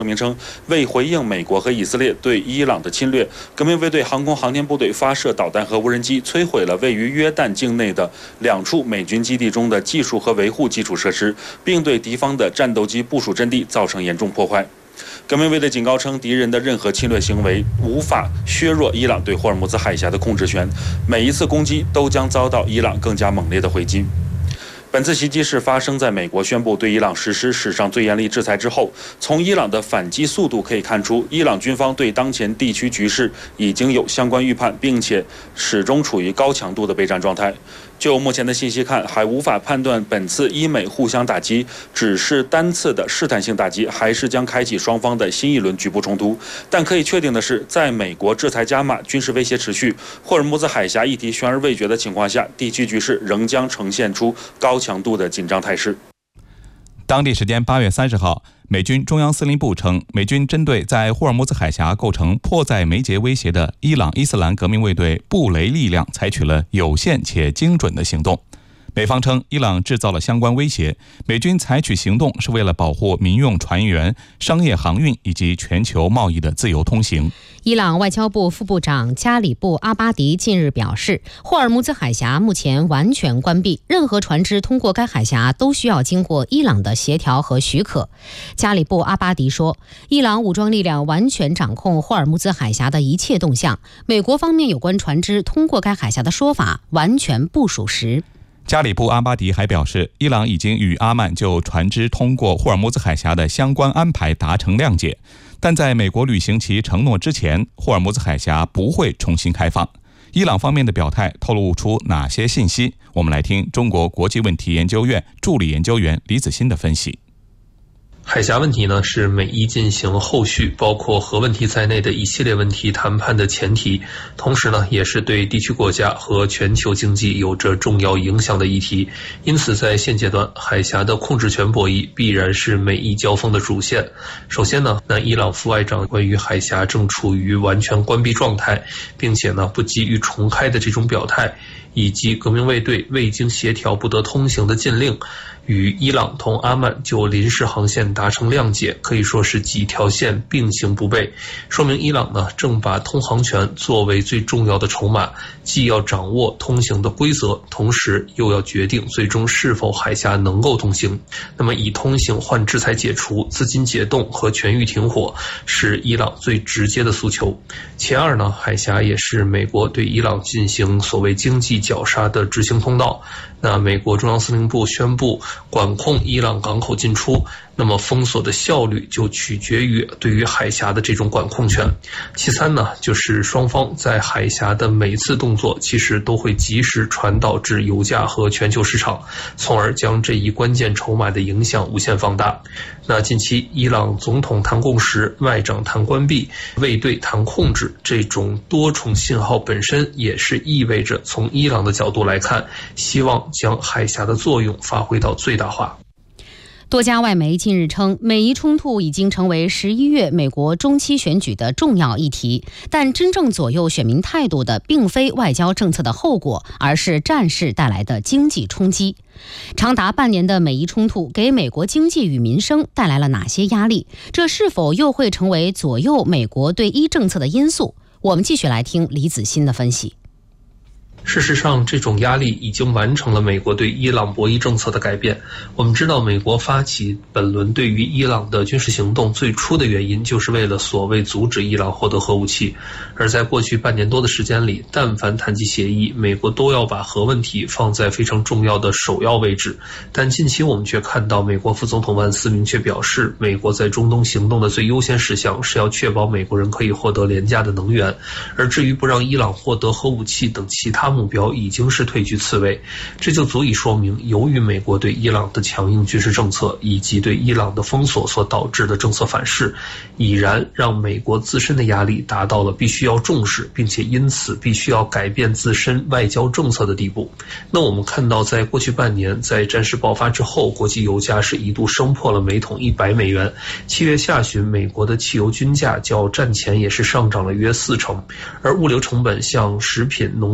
声明称，为回应美国和以色列对伊朗的侵略，革命卫队航空航天部队发射导弹和无人机，摧毁了位于约旦境内的2处美军基地中的技术和维护基础设施，并对敌方的战斗机部署阵地造成严重破坏。革命卫队警告称，敌人的任何侵略行为无法削弱伊朗对霍尔木兹海峡的控制权，每一次攻击都将遭到伊朗更加猛烈的回击。本次袭击是发生在美国宣布对伊朗实施史上最严厉制裁之后。从伊朗的反击速度可以看出，伊朗军方对当前地区局势已经有相关预判，并且始终处于高强度的备战状态。就目前的信息看，还无法判断本次伊美互相打击只是单次的试探性打击，还是将开启双方的新一轮局部冲突。但可以确定的是，在美国制裁加码、军事威胁持续、霍尔木兹海峡议题悬而未决的情况下，地区局势仍将呈现出高强度的紧张态势。 当地时间8月30号，美军中央司令部称，美军针对在霍尔木兹海峡构成迫在眉睫威胁的伊朗伊斯兰革命卫队布雷力量采取了有限且精准的行动。美方称，伊朗制造了相关威胁，美军采取行动是为了保护民用船员、商业航运以及全球贸易的自由通行。 伊朗外交部副部长加里布·阿巴迪近日表示，霍尔木兹海峡目前完全关闭，任何船只通过该海峡都需要经过伊朗的协调和许可。加里布·阿巴迪说，伊朗武装力量完全掌控霍尔木兹海峡的一切动向，美国方面有关船只通过该海峡的说法完全不属实。 加里布·阿巴迪还表示，伊朗已经与阿曼就船只通过霍尔木兹海峡的相关安排达成谅解，但在美国履行其承诺之前，霍尔木兹海峡不会重新开放。伊朗方面的表态透露出哪些信息？我们来听中国国际问题研究院助理研究员李子欣的分析。 海峡问题呢，是美伊进行后续包括核问题在内的一系列问题谈判的前提，同时呢，也是对地区国家和全球经济有着重要影响的议题。因此，在现阶段，海峡的控制权博弈必然是美伊交锋的主线。首先呢，伊朗副外长关于海峡正处于完全关闭状态，并且呢，不急于重开的这种表态，以及革命卫队未经协调不得通行的禁令，与伊朗同阿曼就临时航线达成谅解，可以说是几条线并行不悖，说明伊朗呢正把通航权作为最重要的筹码，既要掌握通行的规则，同时又要决定最终是否海峡能够通行。那么以通行换制裁解除、资金解冻和全域停火是伊朗最直接的诉求。其二呢，海峡也是美国对伊朗进行所谓经济绞杀的执行通道。那美国中央司令部宣布管控伊朗港口进出，那么封锁的效率就取决于对于海峡的这种管控权。其三呢，就是双方在海峡的每次动作其实都会及时传导至油价和全球市场，从而将这一关键筹码的影响无限放大。那近期伊朗总统谈共识，外长谈关闭，卫队谈控制，这种多重信号本身也是意味着从伊朗的角度来看，希望将海峡的作用发挥到最大化。 多家外媒近日称，美伊冲突已经成为11月美国中期选举的重要议题，但真正左右选民态度的并非外交政策的后果，而是战事带来的经济冲击。长达半年的美伊冲突给美国经济与民生带来了哪些压力？这是否又会成为左右美国对伊政策的因素？我们继续来听李子欣的分析。 事实上，这种压力已经完成了美国对伊朗博弈政策的改变。我们知道，美国发起本轮对于伊朗的军事行动，最初的原因就是为了所谓阻止伊朗获得核武器。而在过去半年多的时间里，但凡谈及协议，美国都要把核问题放在非常重要的首要位置。但近期我们却看到，美国副总统万斯明确表示，美国在中东行动的最优先事项是要确保美国人可以获得廉价的能源，而至于不让伊朗获得核武器等其他目标已经是退居次位。这就足以说明，由于美国对伊朗的强硬军事政策以及对伊朗的封锁所导致的政策反噬，已然让美国自身的压力达到了必须要重视，并且因此必须要改变自身外交政策的地步。那我们看到，在过去半年，在战事爆发之后，国际油价是一度升破了每桶100美元。7月下旬，美国的汽油均价较战前也是上涨了约40%，而物流成本向食品、农资进行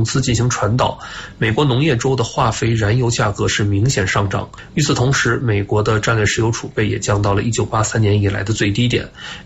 行传导，美国农业州的化肥、燃油价格是明显上涨。与此同时，美国的战略石油储备也降到了1983年以来的最低点。